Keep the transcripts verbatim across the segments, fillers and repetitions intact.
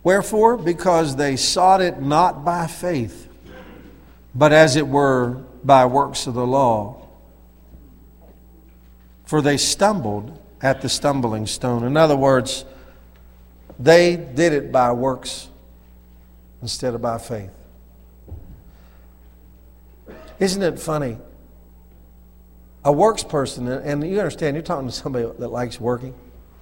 Wherefore? Because they sought it not by faith, but as it were by works of the law. For they stumbled at the stumbling stone. In other words, they did it by works instead of by faith. Isn't it funny? A works person, and you understand, you're talking to somebody that likes working.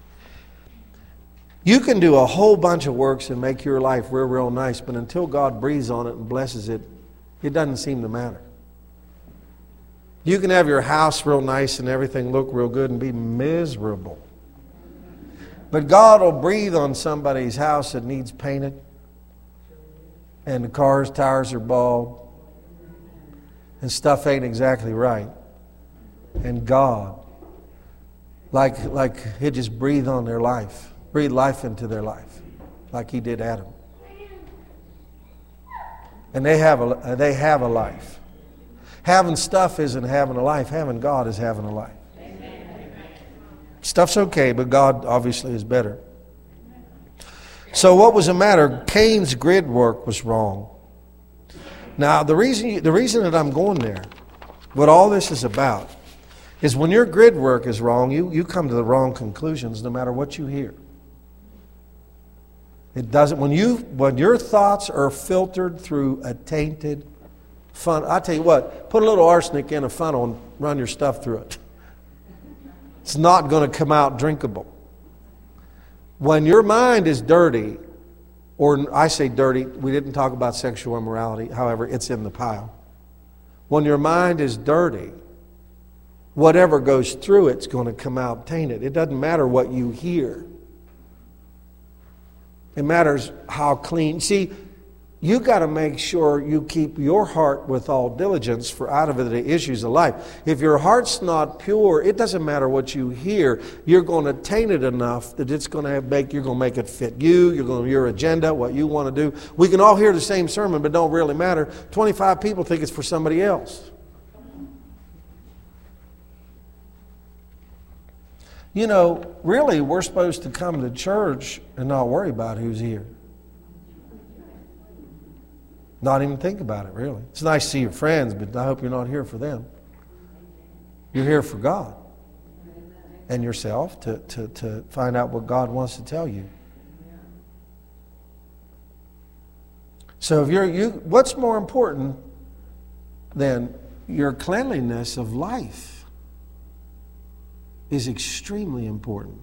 You can do a whole bunch of works and make your life real, real nice, but until God breathes on it and blesses it, it doesn't seem to matter. You can have your house real nice and everything look real good and be miserable. But God will breathe on somebody's house that needs painted, and the car's tires are bald, and stuff ain't exactly right. And God, like, like He'd just breathe on their life. Breathe life into their life, like He did Adam. And they have a, they have a life. Having stuff isn't having a life. Having God is having a life. Amen. Stuff's okay, but God obviously is better. So what was the matter? Cain's grid work was wrong. Now, the reason, you, the reason that I'm going there, what all this is about, is when your grid work is wrong, you, you come to the wrong conclusions no matter what you hear. It doesn't, when you when your thoughts are filtered through a tainted funnel, I tell you what, put a little arsenic in a funnel and run your stuff through it. It's not going to come out drinkable. When your mind is dirty, or I say dirty, we didn't talk about sexual immorality, however, it's in the pile. When your mind is dirty, whatever goes through it's going to come out tainted. It doesn't matter what you hear. It matters how clean. See, you got to make sure you keep your heart with all diligence, for out of it the issues of life. If your heart's not pure, it doesn't matter what you hear. You're going to taint it enough that it's going to make you're going to make it fit you. You're going to your agenda, what you want to do. We can all hear the same sermon, but don't really matter. twenty-five people think it's for somebody else. You know, really, we're supposed to come to church and not worry about who's here. Not even think about it, really. It's nice to see your friends, but I hope you're not here for them. You're here for God and yourself to, to, to find out what God wants to tell you. So if you're you, what's more important than your cleanliness of life? Is extremely important.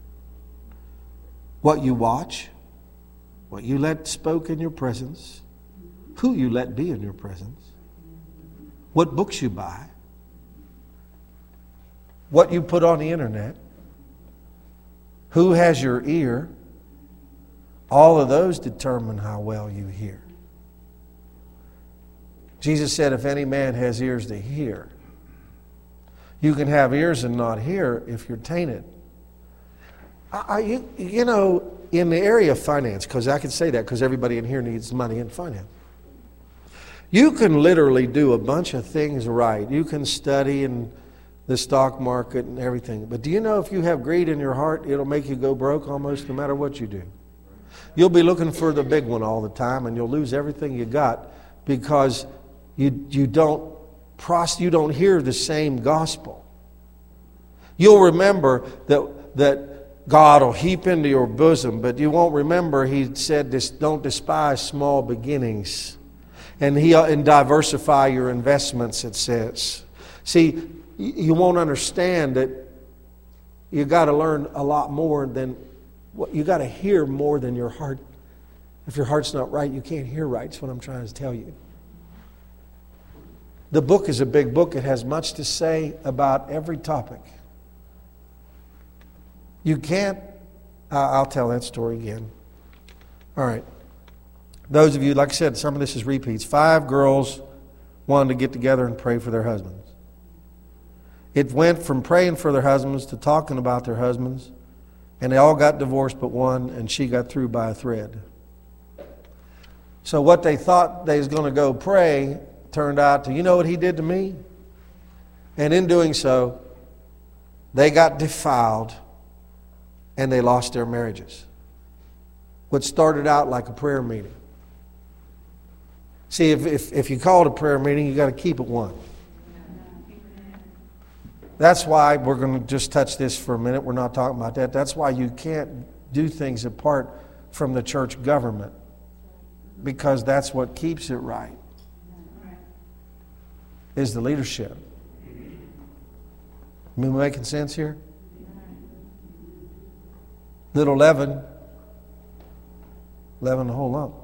What you watch, what you let spoke in your presence, who you let be in your presence, what books you buy, what you put on the internet, who has your ear, all of those determine how well you hear. Jesus said, if any man has ears to hear. You can have ears and not hear if you're tainted. I, I, you, you know, in the area of finance, because I can say that because everybody in here needs money in finance. You can literally do a bunch of things right. You can study in the stock market and everything. But do you know if you have greed in your heart, it'll make you go broke almost no matter what you do. You'll be looking for the big one all the time, and you'll lose everything you got because you you don't you don't hear the same gospel. You'll remember that that God will heap into your bosom, but you won't remember He said, this, don't despise small beginnings. And He and diversify your investments, it says. See, you won't understand that you got to learn a lot more than what you got to hear more than your heart. If your heart's not right, you can't hear right. That's what I'm trying to tell you. The book is a big book. It has much to say about every topic. You can't, uh, I'll tell that story again. All right. Those of you, like I said, some of this is repeats. Five girls wanted to get together and pray for their husbands. It went from praying for their husbands to talking about their husbands, and they all got divorced but one, and she got through by a thread. So what they thought they was going to go pray turned out to, you know what he did to me? And in doing so, they got defiled and they lost their marriages. what started out like a prayer meeting. See, if, if, if you call it a prayer meeting, you got to keep it one. That's why we're going to just touch this for a minute. We're not talking about that. That's why you can't do things apart from the church government, because that's what keeps it right, is the leadership. Am I making sense here? Little leaven, leaven the whole lump.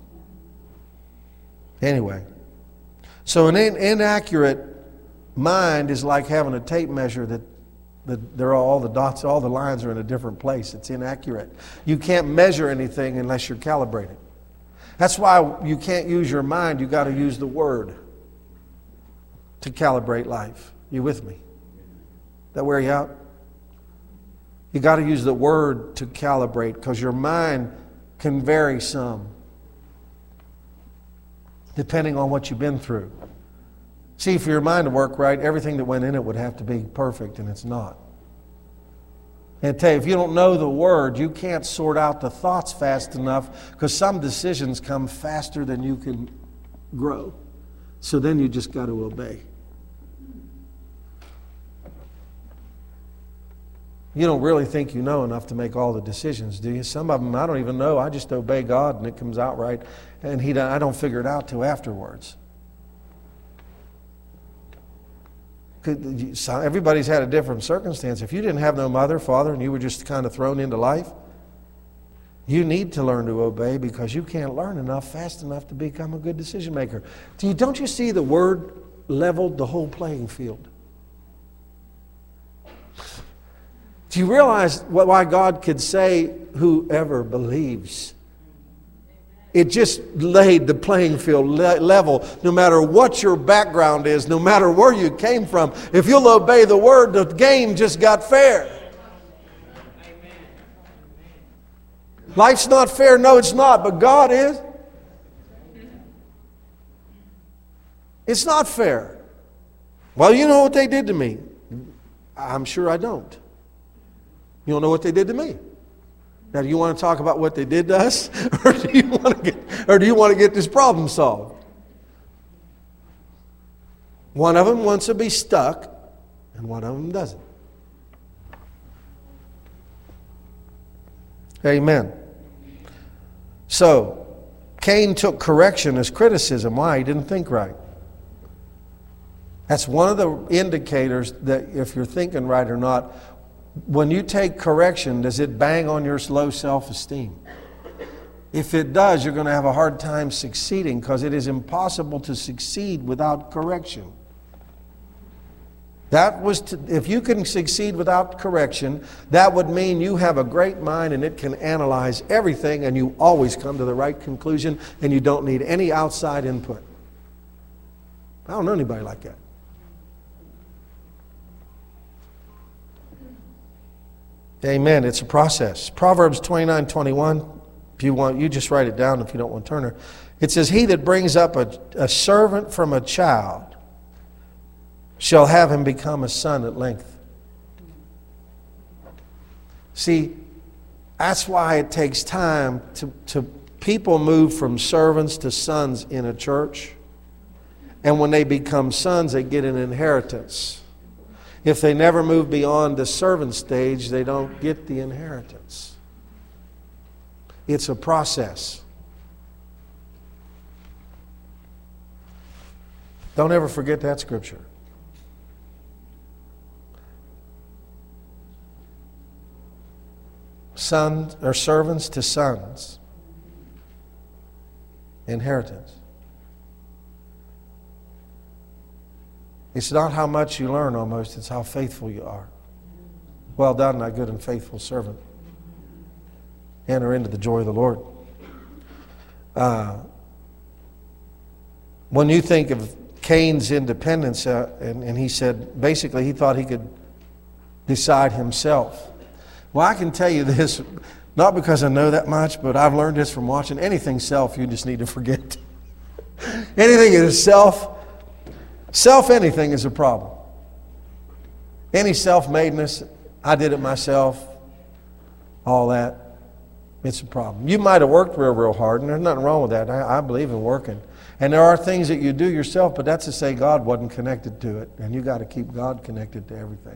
Anyway, so an in- inaccurate mind is like having a tape measure that, that there are all the dots, all the lines are in a different place. It's inaccurate. You can't measure anything unless you're calibrated. That's why you can't use your mind. You got to use the Word to calibrate life. You with me? That wear you out? You got to use the Word to calibrate, because your mind can vary some depending on what you've been through. See, for your mind to work right, everything that went in it would have to be perfect, and it's not. And I tell you, if you don't know the Word, you can't sort out the thoughts fast enough, because some decisions come faster than you can grow. So then you just got to obey. You don't really think you know enough to make all the decisions, do you? Some of them I don't even know. I just obey God and it comes out right. And he, I don't figure it out till afterwards. Everybody's had a different circumstance. If you didn't have no mother, father, and you were just kind of thrown into life, you need to learn to obey, because you can't learn enough fast enough to become a good decision maker. Do you, don't you see the Word leveled the whole playing field? Do you realize why God could say, whoever believes? It just laid the playing field level. No matter what your background is, no matter where you came from, if you'll obey the Word, the game just got fair. Life's not fair. No, it's not. But God is. It's not fair. Well, you know what they did to me. I'm sure I don't. You don't know what they did to me. Now, do you want to talk about what they did to us, or do you want to get, or do you want to get this problem solved? One of them wants to be stuck, and one of them doesn't. Amen. So, Cain took correction as criticism. Why? He didn't think right. That's one of the indicators that if you're thinking right or not. When you take correction, does it bang on your low self-esteem? If it does, you're going to have a hard time succeeding, because it is impossible to succeed without correction. That was to, if you can succeed without correction, that would mean you have a great mind and it can analyze everything, and you always come to the right conclusion, and you don't need any outside input. I don't know anybody like that. Amen. It's a process. Proverbs twenty-nine twenty-one. If you want, you just write it down if you don't want to turn her. It says, he that brings up a, a servant from a child shall have him become a son at length. See, that's why it takes time to, to people move from servants to sons in a church. And when they become sons, they get an inheritance. If they never move beyond the servant stage, they don't get the inheritance. It's a process. Don't ever forget that scripture. Sons or servants to sons. Inheritance. It's not how much you learn almost, it's how faithful you are. Well done, thy good and faithful servant. Enter into the joy of the Lord. Uh, when you think of Cain's independence, uh, and, and he said, basically he thought he could decide himself. Well, I can tell you this, not because I know that much, but I've learned this from watching. Anything self, you just need to forget. Anything that is self, Self anything is a problem. Any self-madeness, I did it myself, all that. It's a problem. You might have worked real, real hard, and there's nothing wrong with that. I, I believe in working. And there are things that you do yourself, but that's to say God wasn't connected to it. And you got to keep God connected to everything.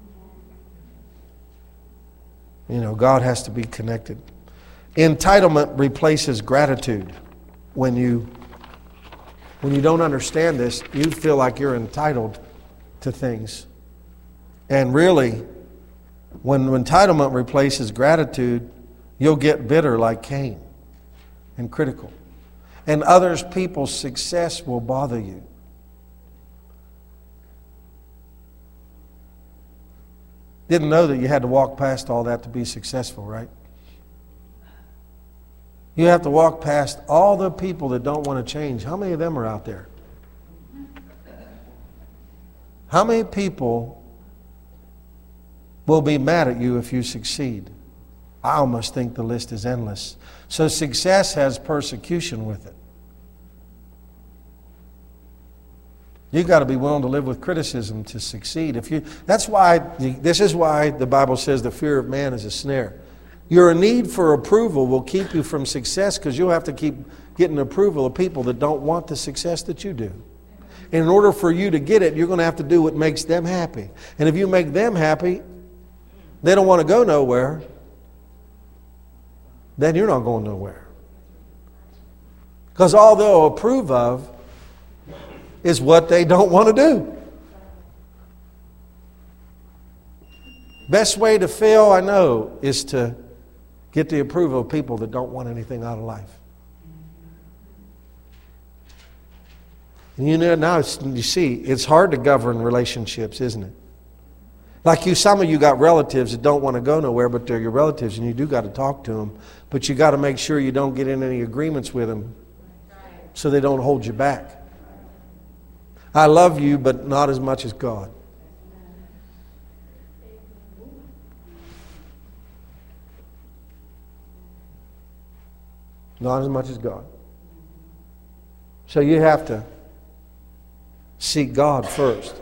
You know, God has to be connected. Entitlement replaces gratitude. When you, when you don't understand this, you feel like you're entitled to things. And really, when entitlement replaces gratitude, you'll get bitter like Cain and critical. And others people's success will bother you. Didn't know that you had to walk past all that to be successful, right? You have to walk past all the people that don't want to change. How many of them are out there? How many people will be mad at you if you succeed? I almost think the list is endless. So success has persecution with it. You've got to be willing to live with criticism to succeed. If you, that's why, this is why the Bible says the fear of man is a snare. Your need for approval will keep you from success because you'll have to keep getting approval of people that don't want the success that you do. And in order for you to get it, you're going to have to do what makes them happy. And if you make them happy, they don't want to go nowhere, then you're not going nowhere. Because all they'll approve of is what they don't want to do. Best way to fail, I know, is to get the approval of people that don't want anything out of life. And you know, now it's, you see, it's hard to govern relationships, isn't it? Like you, some of you got relatives that don't want to go nowhere, but they're your relatives, and you do got to talk to them. But you got to make sure you don't get in any agreements with them, so they don't hold you back. I love you, but not as much as God. Not as much as God. So you have to seek God first.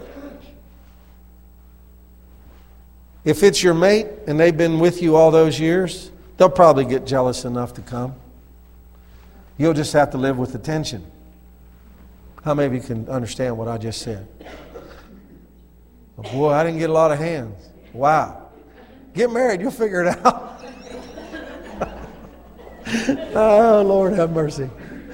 If it's your mate and they've been with you all those years, they'll probably get jealous enough to come. You'll just have to live with the tension. How many of you can understand what I just said? Oh, boy, I didn't get a lot of hands. Wow. Get married, you'll figure it out. Oh, Lord have mercy.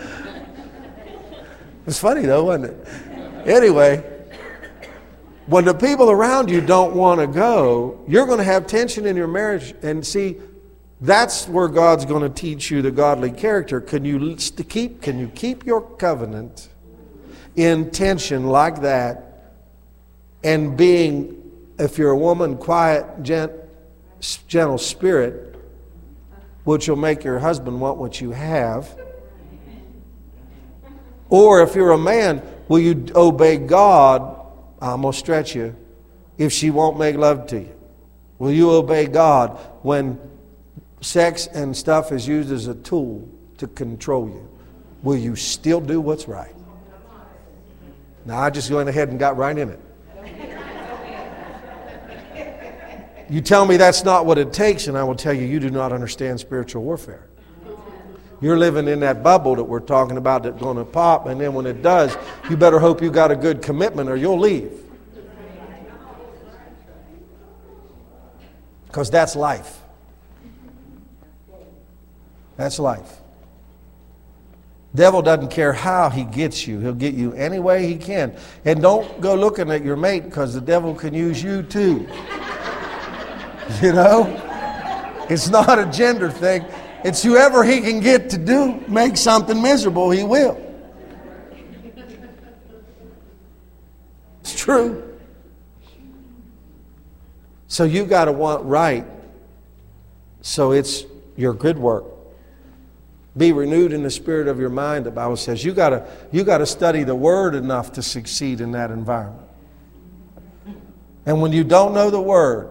It's funny though, wasn't it? Anyway, when the people around you don't want to go, you're going to have tension in your marriage. And see, that's where God's going to teach you the godly character. Can you keep, can you keep your covenant in tension like that, and being, if you're a woman, quiet, gent, gentle spirit, which will make your husband want what you have? Or if you're a man, will you obey God? I'm going to stretch you. If she won't make love to you, will you obey God when sex and stuff is used as a tool to control you? Will you still do what's right? Now, I just went ahead and got right in it. You tell me that's not what it takes, and I will tell you, you do not understand spiritual warfare. You're living in that bubble that we're talking about that's going to pop, and then when it does, you better hope you got a good commitment or you'll leave. Because that's life. That's life. Devil doesn't care how he gets you. He'll get you any way he can. And don't go looking at your mate, because the devil can use you too. You know? It's not a gender thing. It's whoever he can get to do, make something miserable, he will. It's true. So you got to want right. So it's your good work. Be renewed in the spirit of your mind, the Bible says. You got to you got to study the Word enough to succeed in that environment. And when you don't know the Word,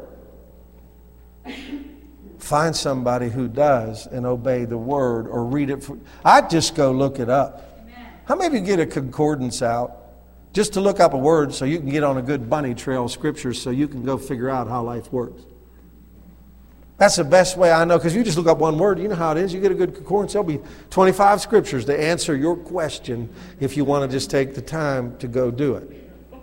find somebody who does and obey the Word, or read it. For, I'd just go look it up. Amen. How many of you get a concordance out just to look up a word so you can get on a good bunny trail of Scripture so you can go figure out how life works? That's the best way I know, because you just look up one word. You know how it is. You get a good concordance, there'll be twenty-five scriptures to answer your question if you want to just take the time to go do it.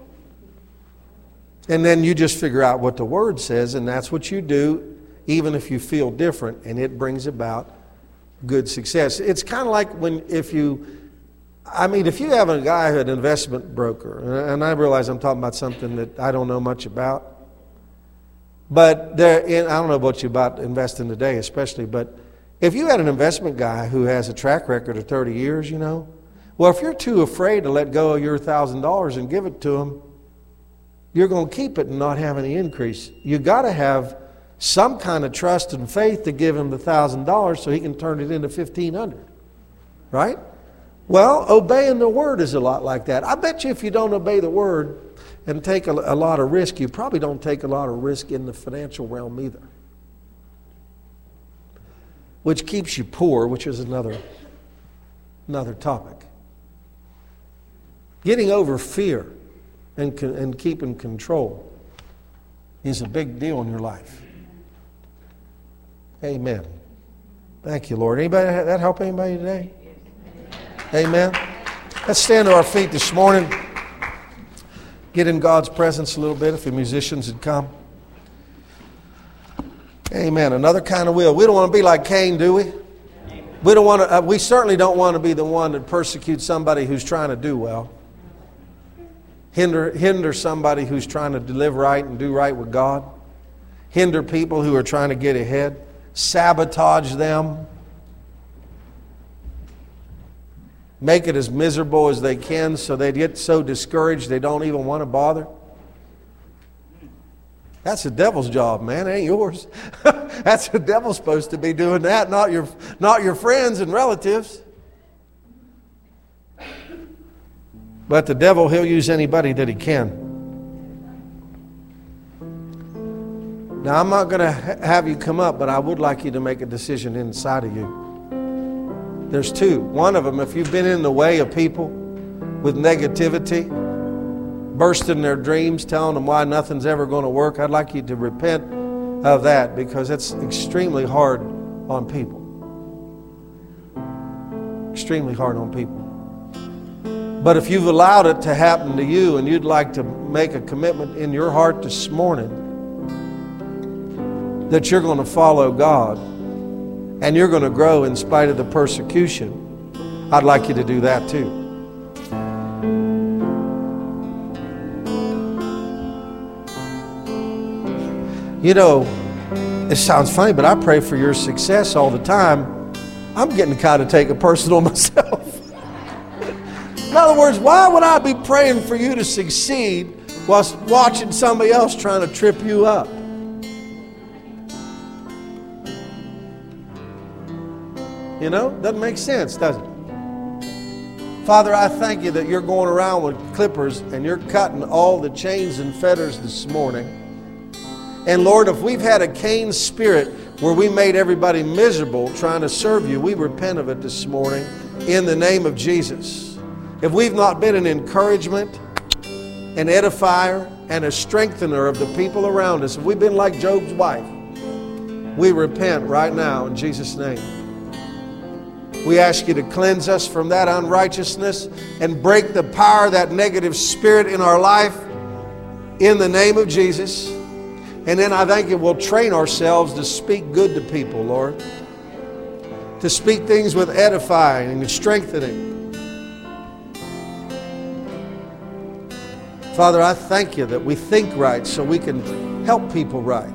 And then you just figure out what the Word says, and that's what you do, even if you feel different, and it brings about good success. It's kind of like when, if you, I mean, if you have a guy, an investment broker, and I realize I'm talking about something that I don't know much about, but there, I don't know about you about investing today especially, but if you had an investment guy who has a track record of thirty years, you know, well, if you're too afraid to let go of your one thousand dollars and give it to him, you're going to keep it and not have any increase. You got to have some kind of trust and faith to give him the one thousand dollars so he can turn it into fifteen hundred dollars, right? Well, obeying the Word is a lot like that. I bet you if you don't obey the Word and take a, a lot of risk, you probably don't take a lot of risk in the financial realm either, which keeps you poor, which is another, another topic. Getting over fear and, and keeping control is a big deal in your life. Amen. Thank you, Lord. Anybody that help anybody today? Amen. Let's stand to our feet this morning. Get in God's presence a little bit if the musicians had come. Amen. Another kind of will. We don't want to be like Cain, do we? We don't want to. Uh, we certainly don't want to be the one that persecutes somebody who's trying to do well. Hinder, hinder somebody who's trying to live right and do right with God. Hinder people who are trying to get ahead. Sabotage them. Make it as miserable as they can so they get so discouraged they don't even want to bother. That's the devil's job, man. It ain't yours. That's the devil's supposed to be doing that, not your, not your friends and relatives. But the devil, he'll use anybody that he can. Now, I'm not going to ha- have you come up, but I would like you to make a decision inside of you. There's two. One of them, if you've been in the way of people with negativity, bursting their dreams, telling them why nothing's ever going to work, I'd like you to repent of that, because it's extremely hard on people. Extremely hard on people. But if you've allowed it to happen to you and you'd like to make a commitment in your heart this morning that you're going to follow God and you're going to grow in spite of the persecution, I'd like you to do that too. You know, it sounds funny, but I pray for your success all the time. I'm getting kind of take it personal myself. In other words, why would I be praying for you to succeed whilst watching somebody else trying to trip you up? You know, doesn't make sense, does it? Father, I thank you that you're going around with clippers and you're cutting all the chains and fetters this morning. And Lord, if we've had a Cain spirit where we made everybody miserable trying to serve you, we repent of it this morning in the name of Jesus. If we've not been an encouragement, an edifier, and a strengthener of the people around us, if we've been like Job's wife, we repent right now in Jesus' name. We ask you to cleanse us from that unrighteousness and break the power of that negative spirit in our life in the name of Jesus. And then I think it will train ourselves to speak good to people, Lord. To speak things with edifying and strengthening. Father, I thank you that we think right so we can help people right.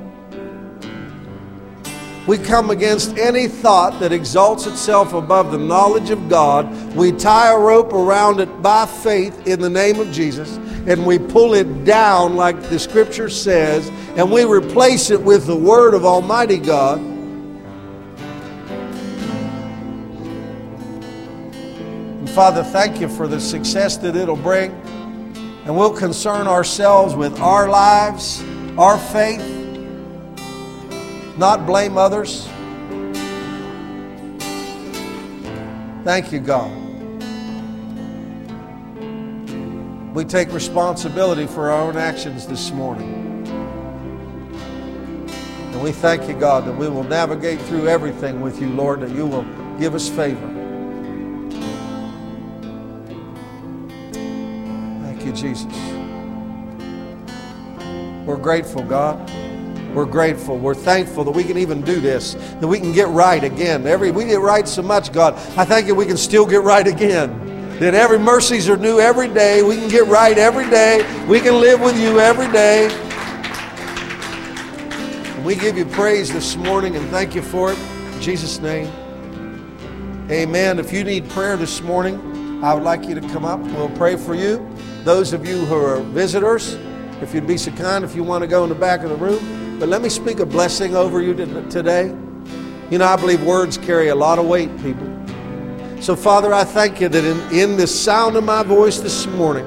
We come against any thought that exalts itself above the knowledge of God. We tie a rope around it by faith in the name of Jesus, and we pull it down like the Scripture says, and we replace it with the Word of Almighty God. And Father, thank you for the success that it'll bring. And we'll concern ourselves with our lives, our faith, not blame others. Thank you, God. We take responsibility for our own actions this morning. And we thank you, God, that we will navigate through everything with you, Lord, that you will give us favor. Thank you, Jesus. We're grateful, God. We're grateful. We're thankful that we can even do this, that we can get right again. Every we get right so much, God. I thank you we can still get right again. That every mercies are new every day. We can get right every day. We can live with you every day. And we give you praise this morning and thank you for it. In Jesus' name. Amen. If you need prayer this morning, I would like you to come up. We'll pray for you. Those of you who are visitors, if you'd be so kind, if you want to go in the back of the room. But let me speak a blessing over you today. You know, I believe words carry a lot of weight, people. So, Father, I thank you that in, in the sound of my voice this morning,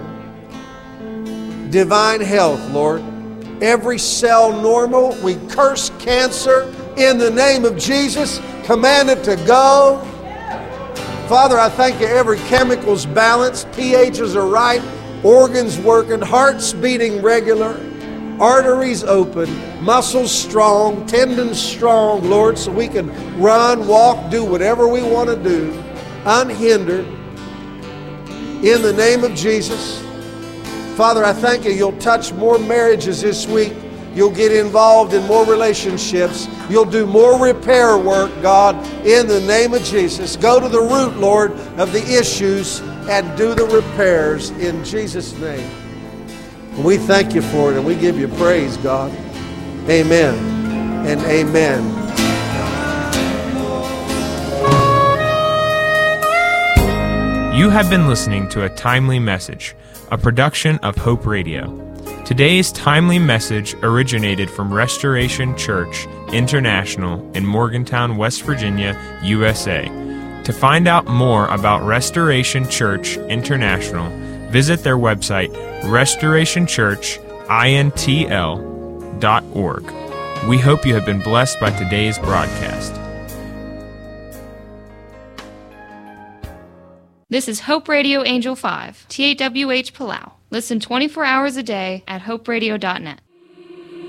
divine health, Lord, every cell normal, we curse cancer in the name of Jesus, command it to go. Father, I thank you every chemical's balanced, pHs are right, organs working, hearts beating regular, arteries open, muscles strong, tendons strong, Lord, so we can run, walk, do whatever we want to do, unhindered, in the name of Jesus. Father, I thank you you'll touch more marriages this week. You'll get involved in more relationships. You'll do more repair work, God, in the name of Jesus. Go to the root, Lord, of the issues and do the repairs in Jesus' name. We thank you for it and we give you praise, God. Amen and amen. You have been listening to a timely message, a production of Hope Radio. Today's timely message originated from Restoration Church International in Morgantown, West Virginia, U S A. To find out more about Restoration Church International, visit their website, restoration church intl dot org. We hope you have been blessed by today's broadcast. This is Hope Radio Angel five, T A W H Palau. Listen twenty-four hours a day at hope radio dot net.